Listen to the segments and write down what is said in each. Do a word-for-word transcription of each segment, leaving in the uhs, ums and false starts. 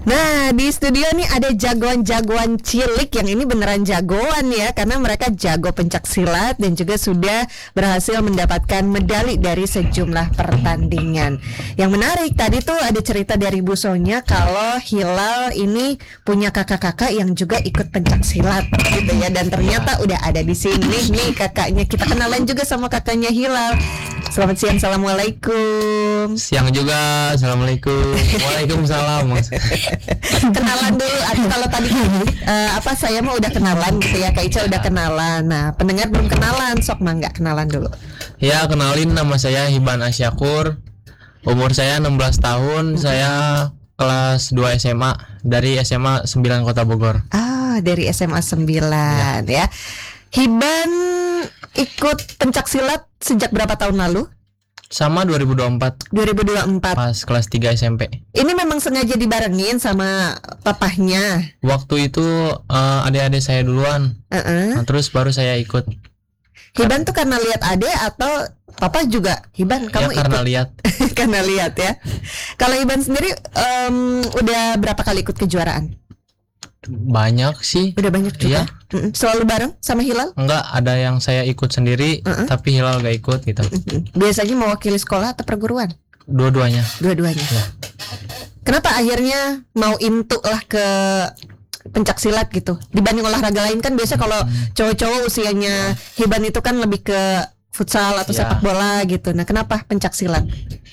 Nah, di studio nih ada jagoan-jagoan cilik yang ini beneran jagoan ya, karena mereka jago pencak silat dan juga sudah berhasil mendapatkan medali dari sejumlah pertandingan. Yang menarik tadi tuh ada cerita dari Bu Sonya kalau Hilal ini punya kakak-kakak yang juga ikut pencak silat gitu ya, dan ternyata udah ada di sini nih kakaknya. Kita kenalan juga sama kakaknya Hilal. Selamat siang, assalamualaikum. Siang juga, assalamualaikum. Waalaikumsalam. Kenalan dulu. Atau kalau tadi uh, apa saya mau udah kenalan gitu ya, Kak Ica udah kenalan. Nah, pendengar belum kenalan, sok mah nggak kenalan dulu. Ya, kenalin, nama saya Hiban Asyakur. Umur saya enam belas tahun. Hmm. Saya kelas dua S M A dari S M A sembilan Kota Bogor. Ah, dari S M A sembilan ya. ya. Hiban ikut pencak silat sejak berapa tahun lalu? Sama dua ribu dua puluh empat. dua ribu dua puluh empat. Pas kelas tiga S M P. Ini memang sengaja dibarengin sama papahnya. Waktu itu uh, adik-adik saya duluan. Uh-uh. Nah, terus baru saya ikut. Hiban tuh karena lihat adik atau papa juga? Hiban kamu ya, karena ikut? lihat. Karena lihat ya. Kalau Hiban sendiri um, udah berapa kali ikut kejuaraan? Banyak sih. Udah banyak juga. Iya. Selalu bareng sama Hilal? Enggak, ada yang saya ikut sendiri, uh-uh. tapi Hilal gak ikut gitu. Biasanya mewakili sekolah atau perguruan? Dua-duanya. Dua-duanya. Ya. Kenapa akhirnya mau into lah ke pencak silat gitu? Dibanding olahraga lain kan biasa kalau hmm. cowok-cowok usianya Hiban itu kan lebih ke futsal atau ya. sepak bola gitu. Nah, kenapa pencak silat?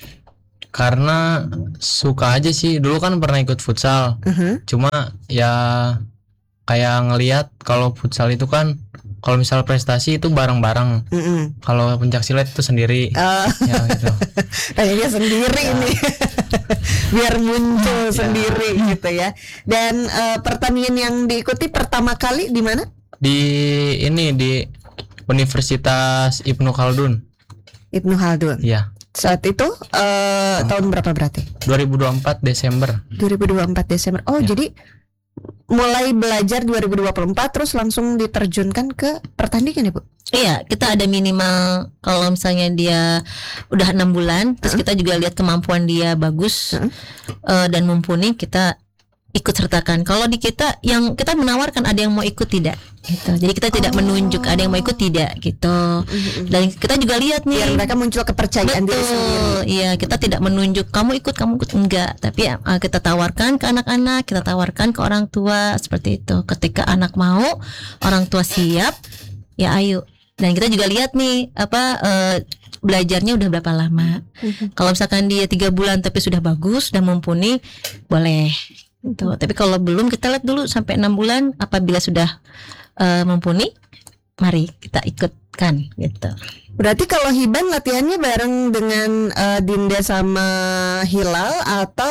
Karena suka aja sih. Dulu kan pernah ikut futsal. Uh-huh. Cuma ya kayak ngelihat kalau futsal itu kan kalau misal prestasi itu bareng-bareng. Uh-uh. Kalau pencak silat itu sendiri. Uh. Ya gitu. Kayaknya sendiri ya. Nih. Biar muncul ya. Sendiri gitu ya. Dan uh, pertandingan yang diikuti pertama kali di mana? Di ini di Universitas Ibnu Khaldun. Ibnu Khaldun. Iya. Saat itu uh, oh. tahun berapa berarti? dua ribu dua puluh empat Desember. dua ribu dua puluh empat Desember. Oh, ya. Jadi mulai belajar dua ribu dua puluh empat terus langsung diterjunkan ke pertandingan ya, Bu? Iya, kita ada minimal kalau misalnya dia udah enam bulan, terus uh-huh. kita juga lihat kemampuan dia bagus uh-huh. uh, dan mumpuni, kita ikut sertakan. Kalau di kita yang kita menawarkan ada yang mau ikut tidak gitu. Jadi kita tidak oh. menunjuk ada yang mau ikut tidak gitu. Dan kita juga lihat nih biar mereka muncul kepercayaan betul, diri sendiri. Iya, kita tidak menunjuk kamu ikut kamu ikut enggak, tapi uh, kita tawarkan ke anak-anak, kita tawarkan ke orang tua seperti itu. Ketika anak mau, orang tua siap, ya ayo. Dan kita juga lihat nih apa uh, belajarnya udah berapa lama. Uh-huh. Kalau misalkan dia tiga bulan tapi sudah bagus, sudah mumpuni, boleh. Gitu. Tapi kalau belum, kita lihat dulu sampai enam bulan. Apabila sudah uh, mumpuni, mari kita ikutkan gitu. Berarti kalau Hiban latihannya bareng dengan uh, Dinda sama Hilal atau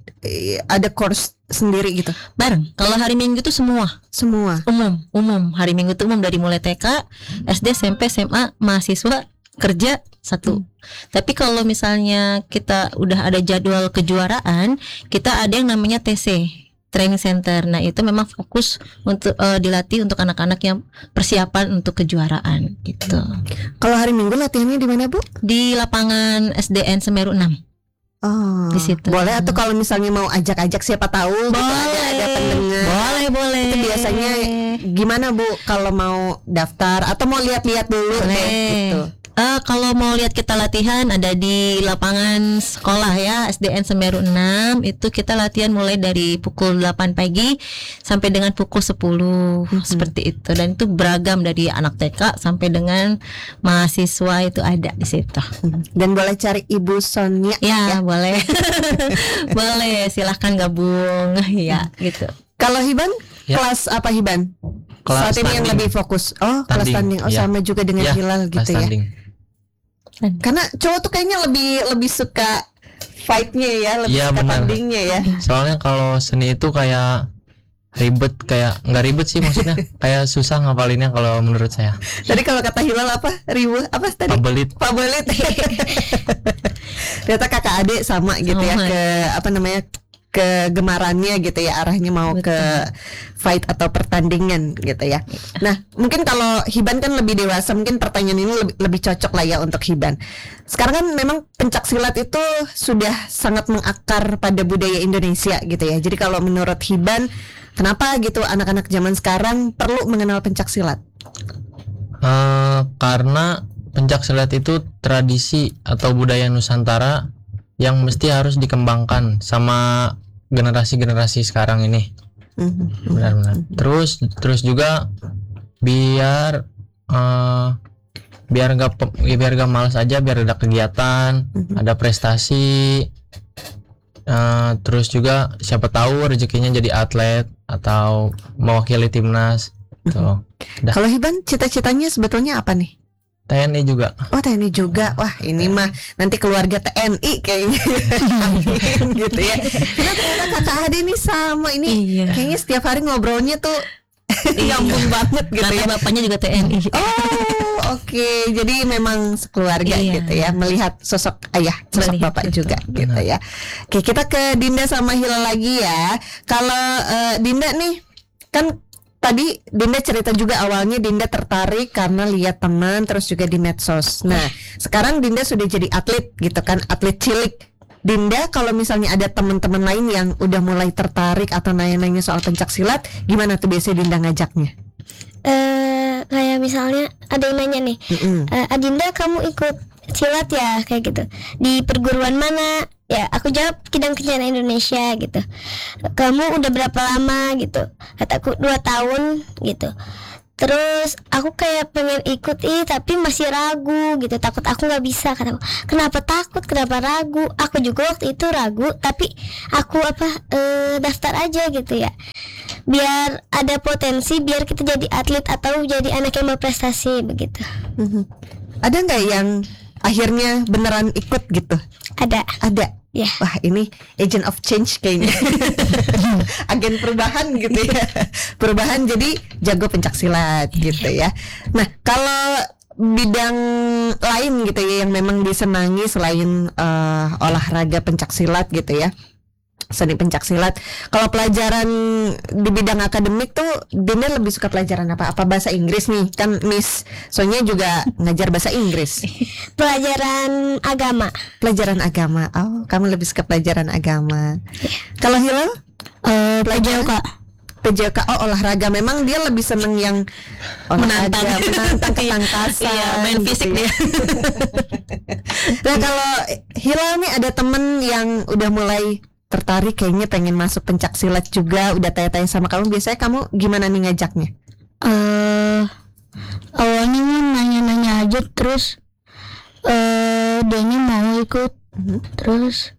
uh, ada course sendiri gitu? Bareng. Kalau hari Minggu itu semua. Semua. Umum, umum. Hari Minggu itu umum dari mulai T K, S D, S M P, S M A, mahasiswa, kerja satu. Hmm. Tapi kalau misalnya kita udah ada jadwal kejuaraan, kita ada yang namanya T C, training center. Nah, itu memang fokus untuk uh, dilatih untuk anak-anak yang persiapan untuk kejuaraan gitu. Kalau hari Minggu latihannya di mana, Bu? Di lapangan S D N Semeru enam. Oh, di situ. Boleh atau kalau misalnya mau ajak-ajak siapa tahu boleh, gitu, ada, ada pendengar. Boleh, boleh. Itu biasanya gimana, Bu, kalau mau daftar atau mau lihat-lihat dulu boleh. Deh, gitu. Uh, kalau mau lihat kita latihan ada di lapangan sekolah ya, S D N Semeru enam. Itu kita latihan mulai dari pukul delapan pagi sampai dengan pukul sepuluh hmm. seperti itu. Dan itu beragam dari anak T K sampai dengan mahasiswa itu ada di situ. Dan boleh cari Ibu Sonya ya, ya. Boleh. Boleh, silahkan gabung ya gitu. Kalau Hiban ya. Kelas apa Hiban? Kelas saat ini standing. yang lebih fokus. Oh, tanding. Kelas standing. Oh, ya. Sama juga dengan ya, Hilal gitu ya. Standing. Karena cowok tuh kayaknya lebih lebih suka fight-nya ya, lebih ya, suka benar. tandingnya ya. Soalnya kalau seni itu kayak ribet, kayak nggak ribet sih maksudnya, kayak susah ngapalinnya kalau menurut saya. Tadi kalau kata Hilal apa? Ribu apa tadi? Pabelit. Pabelit. Ternyata kakak adik sama gitu oh, ya ke apa namanya? kegemarannya gitu ya, arahnya mau Betul. ke fight atau pertandingan gitu ya. Nah, mungkin kalau Hiban kan lebih dewasa, mungkin pertanyaan ini lebih, lebih cocok lah ya untuk Hiban. Sekarang kan memang pencak silat itu sudah sangat mengakar pada budaya Indonesia gitu ya. Jadi kalau menurut Hiban, kenapa gitu anak-anak zaman sekarang perlu mengenal pencak silat? Eh, karena pencak silat itu tradisi atau budaya Nusantara yang mesti harus dikembangkan sama generasi-generasi sekarang ini. Mhm. Benar-benar. Terus terus juga biar eh, biar gak pe- ya biar gak malas aja, biar ada kegiatan, Mhm. ada prestasi. Eh, terus juga siapa tahu rezekinya jadi atlet atau mewakili timnas. Tuh. Dah. Kalau Hiban cita-citanya sebetulnya apa nih? T N I juga. Oh, T N I juga. Wah, ini mah nanti keluarga T N I kayaknya. Amin, gitu ya. Karena ternyata kakak Ade ini sama ini. Iya. Kayaknya setiap hari ngobrolnya tuh nyambung banget gitu Karena ya. bapaknya juga T N I. Oh, oke. Jadi memang sekeluarga Iya. gitu ya, melihat sosok ayah, sosok Melihat, bapak betul. juga gitu ya. Oke, kita ke Dinda sama Hilal lagi ya. Kalau eh, Dinda nih kan tadi Dinda cerita juga awalnya Dinda tertarik karena lihat teman terus juga di medsos. Nah, sekarang Dinda sudah jadi atlet gitu kan, atlet cilik. Dinda kalau misalnya ada teman-teman lain yang udah mulai tertarik atau nanya-nanya soal pencak silat, gimana tuh biasanya Dinda ngajaknya? eh kayak misalnya ada yang nanya nih, Mm-mm. "Eh, Adinda kamu ikut silat ya kayak gitu di perguruan mana?" Ya aku jawab Kidang Kencana Indonesia gitu. "Kamu udah berapa lama?" gitu. Kataku dua tahun gitu. Terus aku kayak pengen ikut ih tapi masih ragu gitu, takut aku nggak bisa. Kataku, kenapa takut, kenapa ragu? Aku juga waktu itu ragu, tapi aku apa eh, daftar aja gitu ya, biar ada potensi, biar kita jadi atlet atau jadi anak yang berprestasi begitu. Mhm. Ada nggak yang akhirnya beneran ikut gitu? Ada. Ada. Ya. Wah, ini agent of change kayaknya. Agen perubahan gitu ya. Perubahan jadi jago pencak silat gitu ya. Nah, kalau bidang lain gitu ya yang memang disenangi selain eh, olahraga pencak silat gitu ya, seni pencak silat. Kalau pelajaran di bidang akademik tuh Dinda lebih suka pelajaran apa? Apa bahasa Inggris nih? Kan Miss Sonya juga ngajar bahasa Inggris. Pelajaran agama. Pelajaran agama. Oh, kamu lebih suka pelajaran agama. Kalau Hilal? Eh Pelajaran Kak. P J K. Oh, olahraga. Memang dia lebih seneng yang olahraga, Menantang. menantang ketangkasan. Iya, main fisik gitu ya. dia. Nah, kalau Hilal nih ada temen yang udah mulai tertarik kayaknya pengen masuk pencak silat juga, udah tanya-tanya sama kamu, biasanya kamu gimana nih ngajaknya? eh awalnya mah nanya-nanya aja, terus eh dianya mau ikut. Mhm. Terus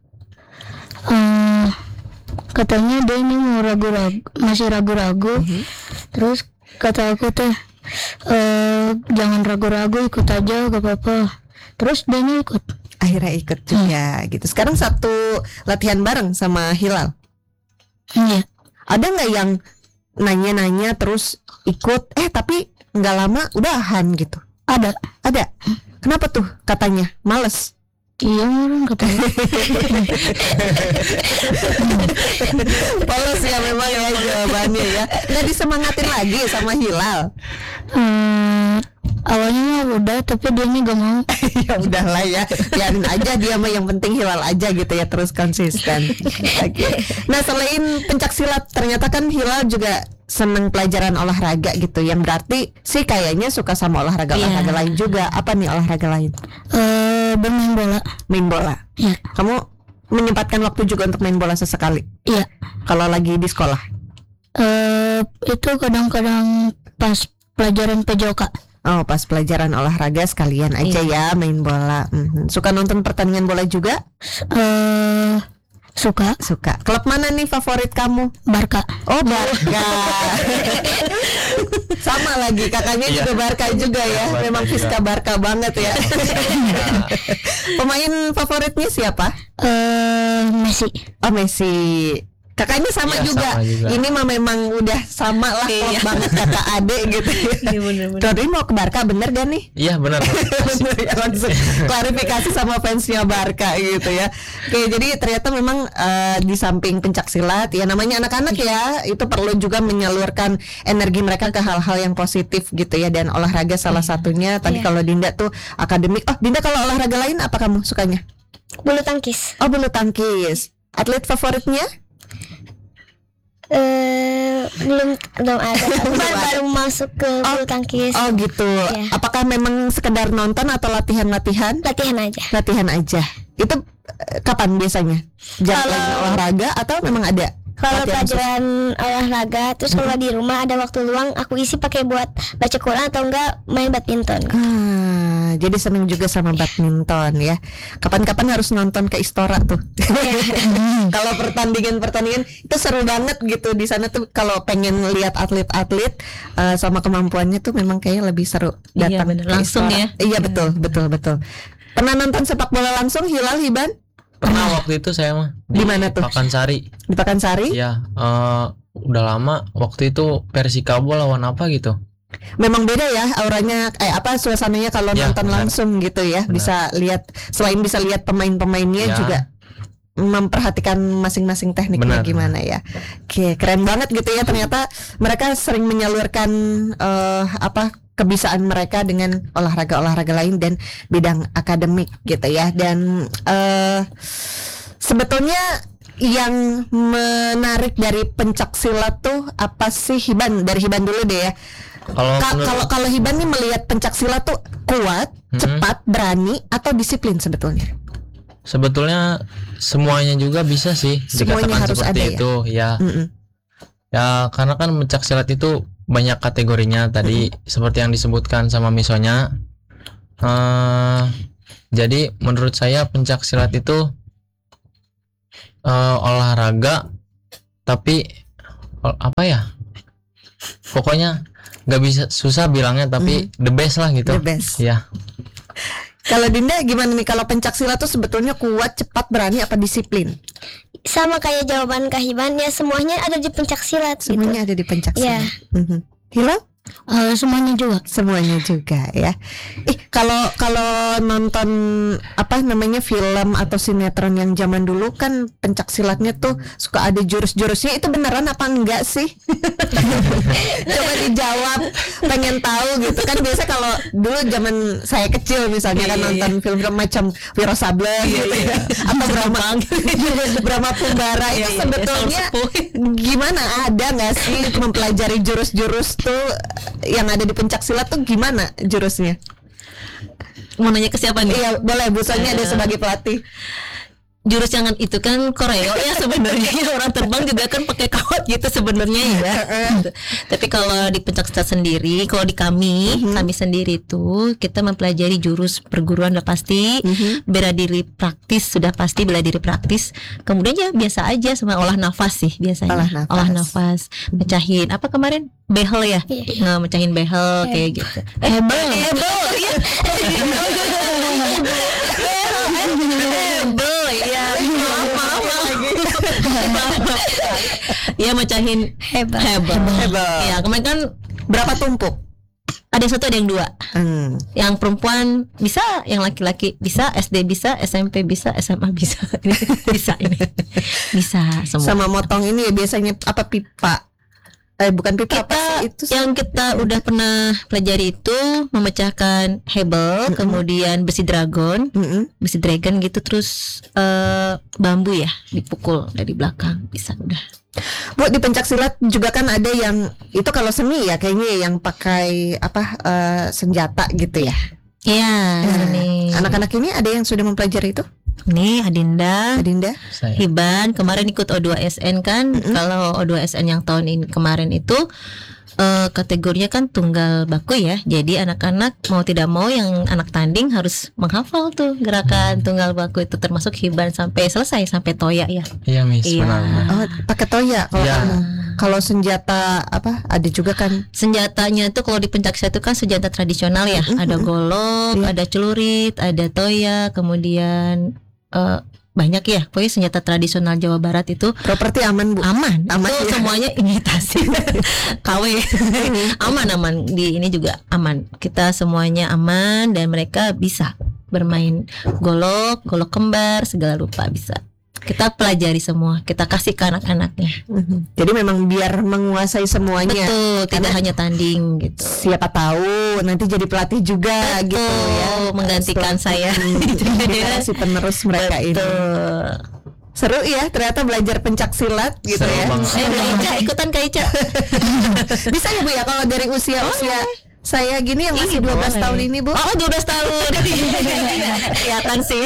eh katanya dia ini mau ragu-ragu, masih ragu-ragu. Terus kata aku teh eh jangan ragu-ragu, ikut aja gak apa-apa. Terus dia ini ikut. Akhirnya ikut juga gitu. Sekarang satu latihan bareng sama Hilal. Iya. Ada nggak yang nanya-nanya terus ikut, eh tapi nggak lama udahan gitu? Ada. Ada. Kenapa tuh katanya? Males. Iya orang katanya. Males ya memang ya jawabannya ya. Nggak disemangatin lagi sama Hilal. eh awalnya mah udah, tapi dia ini gak mau. Ya udahlah ya, biarin aja dia mah, yang penting Hilal aja gitu ya, terus konsisten. Oke. Nah, selain pencak silat ternyata kan Hilal juga seneng pelajaran olahraga gitu, yang berarti sih kayaknya suka sama olahraga-olahraga Iya. lain juga. Apa nih olahraga lain? eh bermain bola. Main bola. Iya. Kamu menyempatkan waktu juga untuk main bola sesekali Iya. kalau lagi di sekolah? eh itu kadang-kadang pas pelajaran P J K. Oh, pas pelajaran olahraga sekalian aja ya main bola. Mhm. Suka nonton pertandingan bola juga? eh suka. Suka. Klub mana nih favorit kamu? Barca. Oh, Barca. Sama lagi kakaknya Iya. juga Barca juga ya. Barca Memang juga. Fiska Barca banget ya. Pemain favoritnya siapa? eh Messi. Oh, Messi. Kakaknya sama Iya, juga. sama juga. Ini mah memang udah sama lah, klop Iya. banget kakak adik gitu. Iya, bener-bener. Rodri mau ke Barca bener gak nih? Iya benar. Bener ya, langsung klarifikasi sama fansnya Barca gitu ya. Oke, jadi ternyata memang eh, di samping pencak silat ya namanya anak-anak ya, itu perlu juga menyalurkan energi mereka ke hal-hal yang positif gitu ya, dan olahraga salah satunya. Tadi Iya. kalau Dinda tuh akademik. Oh, Dinda kalau olahraga lain apa kamu sukanya? Bulu tangkis. Oh, bulu tangkis. Atlet favoritnya? Eh belum belum ada. Aku Belum baru, ada. baru masuk ke bulu tangkis. Oh gitu. Iya. Apakah memang sekedar nonton atau latihan-latihan? Latihan aja. Latihan aja. Itu eh, kapan biasanya? Jam Kalau- lagi olahraga atau memang ada? Kalau latihan khusus? pelajaran olahraga, terus kalau di rumah ada waktu luang, aku isi pakai buat baca Quran atau enggak main badminton. Ah, jadi seneng juga sama badminton ya. Kapan-kapan harus nonton ke Istora tuh. Kalau pertandingan-pertandingan itu seru banget gitu di sana tuh. Kalau pengen lihat atlet-atlet eh, sama kemampuannya tuh memang kayaknya lebih seru Iya, datang bener. ke Langsung Istora. ya. Iya betul, betul, betul. Pernah nonton sepak bola langsung Hilal Hiban Pernah waktu itu saya mah Di mana tuh? Pakansari. di Pakansari? Iya, eh, udah lama. Waktu itu Persikabo lawan apa gitu. Memang beda ya auranya, eh apa suasananya kalau Ya, nonton benar. langsung gitu ya. Benar. Bisa lihat, selain bisa lihat pemain-pemainnya Ya. juga memperhatikan masing-masing tekniknya Benar. gimana ya. Oke, keren banget gitu ya. Ternyata mereka sering menyalurkan eh, apa kebisaan mereka dengan olahraga-olahraga lain dan bidang akademik gitu ya. Dan eh sebetulnya yang menarik dari pencak silat tuh apa sih, Hiban? Dari Hiban dulu deh ya. Kalau Ka- menurut- Kalau kalau Hiban nih melihat pencak silat tuh kuat, Mm-mm. cepat, berani atau disiplin sebetulnya? sebetulnya semuanya juga bisa sih Semuanya dikatakan harus seperti ada ya? itu ya. Mm-mm. Ya karena kan pencak silat itu banyak kategorinya tadi seperti yang disebutkan sama Misonya. Eh, jadi menurut saya pencak silat itu eh, olahraga tapi ol- apa ya? Pokoknya nggak bisa, susah bilangnya tapi the best lah gitu. The best. Ya. Kalau Dinda gimana nih, kalau pencak silat tuh sebetulnya kuat, cepat, berani apa disiplin? Sama kayak jawaban Kahiban ya, semuanya ada di pencak silat Semuanya ada di pencak Iya. silat. Mhm. Hilal? Eh, semuanya juga. Semuanya juga ya. Ih, kalau kalau nonton apa namanya film atau sinetron yang zaman dulu kan pencak silatnya tuh suka ada jurus-jurusnya, itu beneran apa enggak sih? Coba dijawab, pengen tahu gitu kan. Biasa kalau dulu zaman saya kecil misalnya kan Iya, nonton film-film macam Wiro Sableng gitu ya, atau Brahma Brahma Kumbara itu Iya, iya, sebetulnya sepuh. gimana, ada nggak sih mempelajari jurus-jurus tuh yang ada di pencak silat tuh gimana jurusnya? Mau nanya ke siapa nih? Iya boleh, Bu Sonya ada sebagai pelatih. Jurus yang itu kan koreo ya sebenarnya. Orang terbang juga kan pakai kawat gitu sebenarnya ya. Gitu. Tapi kalau di pencak silat sendiri, kalau di kami, kami sendiri itu kita mempelajari jurus perguruan udah pasti, bela diri praktis sudah pasti, bela diri praktis. Kemudian ya biasa aja sama olah nafas sih biasanya. Olah nafas. nafas, mecahin apa kemarin? Behel ya? Iya. Nggak, mecahin behel kayak gitu. Eh, hebel. Hebel. Iya. Hebel ya. Maaf, maaf, maaf. Iya, mecahin Hebel. hebel. Hebel. Ya, kemarin kan Berapa tumpuk? ada yang satu ada yang dua. Hmm. Yang perempuan bisa, yang laki-laki bisa, S D bisa, S M P bisa, S M A bisa. Ini bisa ini. Bisa semua. Sama motong ini ya biasanya apa, pipa? Eh bukan pipa, apa Kita sih itu? yang kita udah pernah pelajari itu memecahkan hebel, kemudian besi dragon, Mm-mm. besi dragon gitu, terus eh, bambu ya dipukul dari belakang, bisa udah. Bu, di pencak silat juga kan ada yang itu kalau seni ya kayaknya yang pakai apa eh, senjata gitu ya. Iya, Nah, nih. anak-anak ini ada yang sudah mempelajari itu? Nih Adinda, Adinda? Saya. Hiban kemarin ikut O dua S N kan. Kalau O dua S N yang tahun ini kemarin itu eh, kategorinya kan tunggal baku ya. Jadi anak-anak mau tidak mau yang anak tanding harus menghafal tuh gerakan tunggal baku itu, termasuk Hiban sampai selesai sampai toya ya. Iya Miss, Iya. benar. benar. Oh, pakai toya kalau Ya. kamu. Kalau senjata apa? Ada juga kan? Senjatanya itu kalau di pencak silat itu kan senjata tradisional ya. Ada golok, Iya. ada celurit, ada toya, kemudian eh, banyak ya. Pokoknya senjata tradisional Jawa Barat itu Properti aman Bu. aman, Aman itu ya? semuanya imitasi K W aman aman di ini juga aman, kita semuanya aman dan mereka bisa bermain golok, golok kembar, segala rupa bisa. Kita pelajari semua, kita kasih ke anak-anaknya. Mhm. Jadi memang biar menguasai semuanya. Betul, tidak Karena hanya tanding gitu. siapa tahu nanti jadi pelatih juga gitu ya. Menggantikan saya. Generasi penerus mereka ini. Betul. Seru ya ternyata belajar pencak silat gitu Seru ya. banget. Ayo Kak Ica, ikutan Kak Ica. Bisa ya Bu ya kalau dari usia-usia saya gini yang masih Ih, dua belas boleh. tahun ini Bu. Oh dua belas tahun. Kelihatan sih.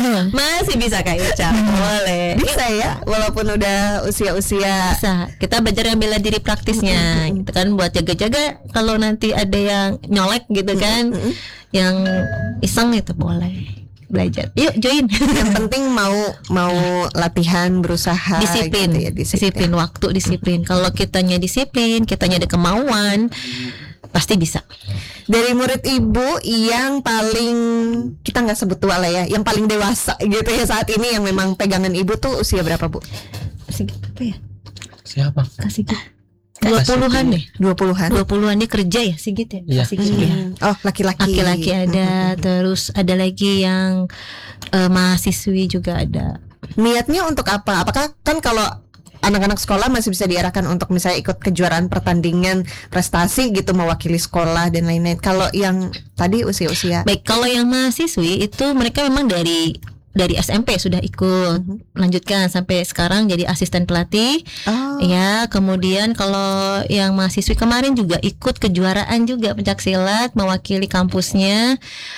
Masih bisa Kak Ica. Boleh. Bisa ya walaupun udah usia-usia. Bisa. Kita belajar yang bela diri praktisnya gitu kan, buat jaga-jaga kalau nanti ada yang nyolek gitu kan, yang iseng itu boleh belajar. Yuk join. Yang penting mau mau latihan berusaha Disiplin. gitu ya, Disiplin waktu, disiplin. Kalau kitanya disiplin, kitanya ada kemauan, pasti bisa. Dari murid ibu yang paling, kita nggak sebut tua lah ya, yang paling dewasa gitu ya saat ini yang memang pegangan ibu tuh usia berapa Bu? Kasih apa ya? Siapa? Kasih dua puluhan deh. dua puluhan. Dua puluhan dia kerja ya, Sigit ya? Iya. Sigit ya. Hmm. Oh laki-laki. Laki-laki ada, terus ada lagi yang eh, mahasiswi juga ada. Niatnya untuk apa? Apakah kan kalau anak-anak sekolah masih bisa diarahkan untuk misalnya ikut kejuaraan pertandingan prestasi gitu mewakili sekolah dan lain-lain. Kalau yang tadi usia-usia Baik, kalau yang mahasiswi itu mereka memang dari dari S M P sudah ikut, lanjutkan sampai sekarang jadi asisten pelatih. oh, Ya, kemudian kalau yang mahasiswi kemarin juga ikut kejuaraan juga pencak silat mewakili kampusnya.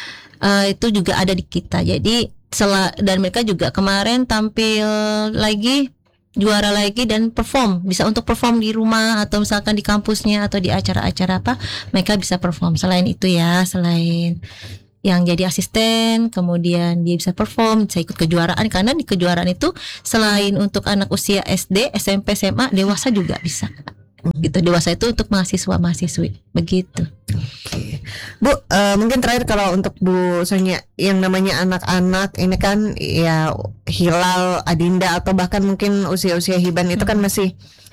Eh, itu juga ada di kita. Jadi sela, dan mereka juga kemarin tampil lagi, juara lagi dan perform, bisa untuk perform di rumah atau misalkan di kampusnya atau di acara-acara apa, mereka bisa perform. Selain itu ya, selain yang jadi asisten, kemudian dia bisa perform, bisa ikut kejuaraan, karena di kejuaraan itu selain untuk anak usia S D, S M P, S M A, dewasa juga bisa. Gitu, dewasa itu untuk mahasiswa mahasiswi begitu. Oke. Bu, eh, mungkin terakhir kalau untuk Bu Sonia yang namanya anak-anak ini kan ya Hilal, Adinda atau bahkan mungkin usia-usia Hiban itu kan masih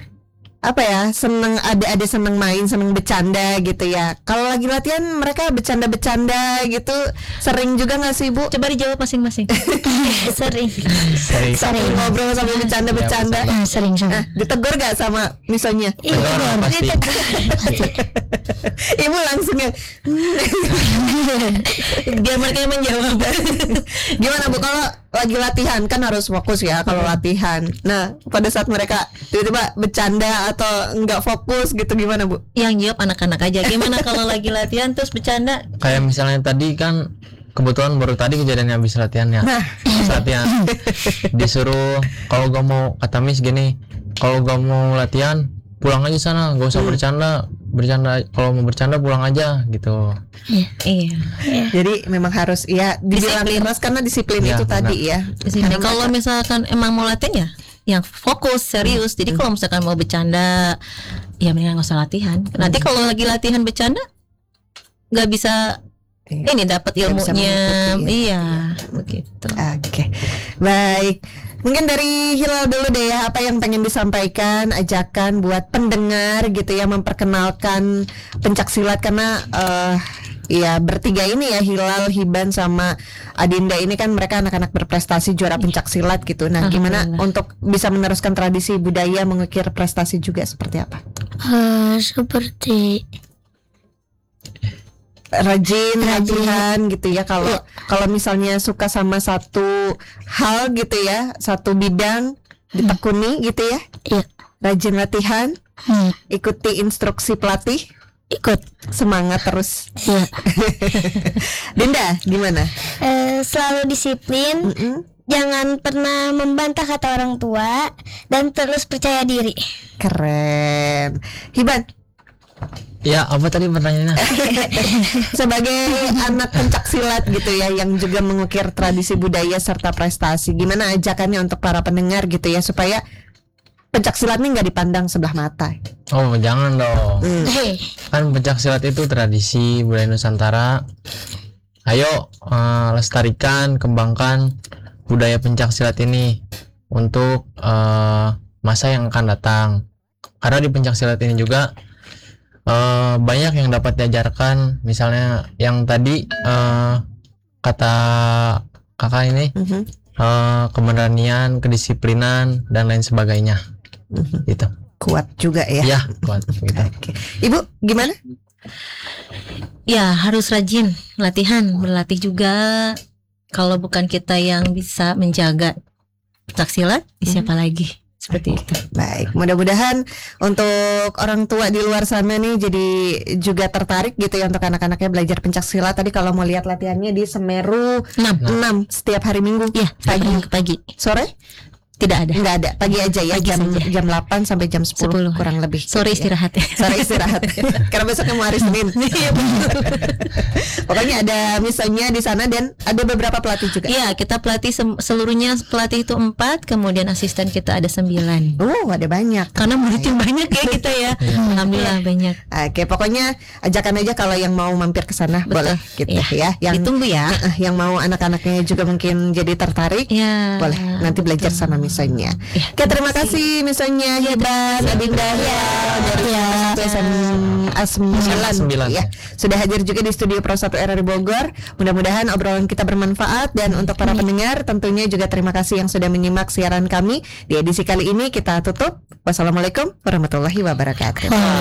apa ya, seneng ada ada seneng main, seneng bercanda gitu ya. Kalau lagi latihan mereka bercanda-bercanda gitu, sering juga nggak sih Bu? Coba dijawab masing-masing. Sering. Sering. Sambil ngobrol sambil bercanda-bercanda. Ya, Ah, sering Nah, sering. ditegur gak sama misalnya? Tegur pasti. Ibu langsung ya. Biar mereka yang menjawab. Gimana Bu kalau lagi latihan kan harus fokus ya kalau latihan. Nah, pada saat mereka tiba-tiba bercanda atau enggak fokus gitu gimana Bu? Yang jawab anak-anak aja. Gimana kalau lagi latihan terus bercanda? Kayak misalnya tadi kan kebetulan baru tadi kejadiannya habis latihannya. Nah. Pas latihan disuruh kalau gak mau, kata Miss gini, kalau gak mau latihan pulang aja sana, gak usah bercanda. Bercanda kalau mau bercanda pulang aja gitu. Iya. Jadi memang harus ya dibilang Disiplin. keras karena disiplin Ya, itu benar. tadi ya. Disini. Karena Kalau misalkan emang mau latihan ya, yang fokus serius. Jadi kalau misalkan mau bercanda, ya mendingan nggak usah latihan. Nanti kalau lagi latihan bercanda, nggak bisa Iya. ini dapat Nggak bisa ilmunya. mengikuti ya. Iya, begitu. Oke, baik. Mungkin dari Hilal dulu deh ya, apa yang pengen disampaikan, ajakan buat pendengar gitu ya, memperkenalkan pencak silat karena eh ya bertiga ini ya, Hilal, Hiban sama Adinda ini kan mereka anak-anak berprestasi juara pencak silat gitu. Nah, gimana Alhamdulillah. untuk bisa meneruskan tradisi budaya mengukir prestasi juga seperti apa? Eh, seperti Rajin, latihan gitu ya. Kalau kalau misalnya suka sama satu hal gitu ya, satu bidang ditekuni gitu ya. ya, Rajin latihan, hmm, ikuti instruksi pelatih, ikut. semangat terus. Ya. Dinda, gimana? Eh, selalu disiplin. Mm-mm. Jangan pernah membantah kata orang tua dan terus percaya diri. Keren. Hiban, Ya, apa tadi pertanyaannya? sebagai anak pencak silat gitu ya, yang juga mengukir tradisi budaya serta prestasi, gimana ajakannya untuk para pendengar gitu ya, supaya pencak silat ini nggak dipandang sebelah mata. Oh, jangan dong. Hmm. Hei, Kan pencak silat itu tradisi budaya Nusantara. Ayo eh, lestarikan, kembangkan budaya pencak silat ini untuk eh, masa yang akan datang. Karena di pencak silat ini juga eh, banyak yang dapat diajarkan, misalnya yang tadi eh, kata kakak ini Mhm. eh, keberanian, kedisiplinan dan lain sebagainya. Mhm. Gitu. Kuat juga ya. Ya, kuat gitu. Oke. Ibu gimana? Ya harus rajin latihan, berlatih juga. Kalau bukan kita yang bisa menjaga pencak silat, siapa lagi? Seperti itu. Baik, mudah-mudahan untuk orang tua di luar sana nih jadi juga tertarik gitu ya untuk anak-anaknya belajar pencak silat. Tadi kalau mau lihat latihannya di Semeru Enam. enam setiap hari Minggu. Ya, Pagi. pagi pagi. Sore? Tidak ada. Enggak ada, pagi aja ya, Pagi jam saja. jam delapan sampai jam sepuluh, Sepuluh. kurang lebih. Sore gitu ya. istirahat ya. Sore istirahat. Karena besoknya mau hari Senin. Pokoknya ada misalnya di sana dan ada beberapa pelatih juga. Iya, kita pelatih sem- seluruhnya pelatih itu empat, kemudian asisten kita ada sembilan. Oh, ada banyak. Karena muridnya banyak ya kita ya. Alhamdulillah banyak. Oke, pokoknya ajakan aja kalau yang mau mampir ke sana Betul. boleh gitu Iya. ya. Yang Ditunggu ya. eh, yang mau anak-anaknya juga mungkin jadi tertarik. Ya. Boleh nanti belajar sama misalnya. Ya, Oke, terima kasih misalnya Hiban Adinda dari satu S M A sembilan sembilan. ya. Sudah hadir juga di studio Pro satu R R Bogor. Mudah-mudahan obrolan kita bermanfaat dan untuk para pendengar tentunya juga terima kasih yang sudah menyimak siaran kami di edisi kali ini. Kita tutup. Wassalamualaikum warahmatullahi wabarakatuh.